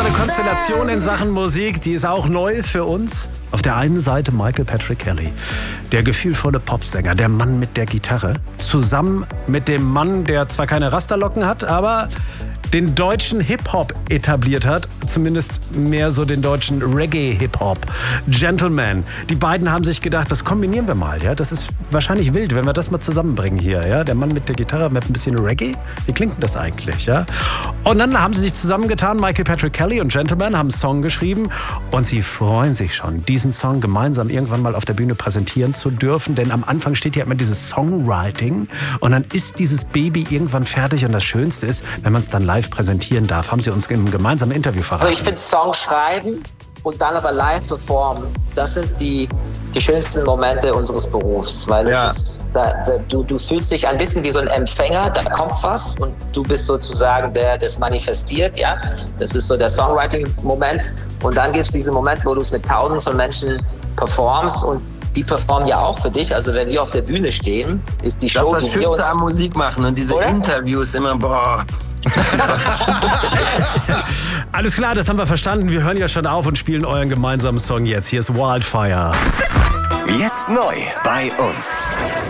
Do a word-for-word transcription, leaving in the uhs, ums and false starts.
eine Konstellation in Sachen Musik, die ist auch neu für uns. Auf der einen Seite Michael Patrick Kelly, der gefühlvolle Popsänger, der Mann mit der Gitarre, zusammen mit dem Mann, der zwar keine Rasterlocken hat, aber den deutschen Hip-Hop etabliert hat, zumindest mehr so den deutschen Reggae-Hip-Hop. Gentleman. Die beiden haben sich gedacht, das kombinieren wir mal. Ja? Das ist wahrscheinlich wild, wenn wir das mal zusammenbringen hier. Ja? Der Mann mit der Gitarre mit ein bisschen Reggae. Wie klingt denn das eigentlich? Ja? Und dann haben sie sich zusammengetan, Michael Patrick Kelly und Gentleman haben einen Song geschrieben und sie freuen sich schon, diesen Song gemeinsam irgendwann mal auf der Bühne präsentieren zu dürfen, denn am Anfang steht ja immer dieses Songwriting und dann ist dieses Baby irgendwann fertig und das Schönste ist, wenn man es dann live präsentieren darf, haben sie uns im gemeinsamen Interview verraten. Also ich finde Songs schreiben und dann aber live performen, das sind die, die schönsten Momente unseres Berufs, weil ja. es ist, da, da, du, du fühlst dich ein bisschen wie so ein Empfänger, da kommt was und du bist sozusagen der, der es manifestiert, ja. Das ist so der Songwriting-Moment und dann gibt es diesen Moment, wo du es mit tausenden von Menschen performst und die performen ja auch für dich. Also wenn wir auf der Bühne stehen, ist die Show, das ist das die wir uns... Schönste am Musik machen und diese Oder? Interviews immer, boah... Alles klar, das haben wir verstanden. Wir hören ja schon auf und spielen euren gemeinsamen Song jetzt. Hier ist Wildfire. Jetzt neu bei uns.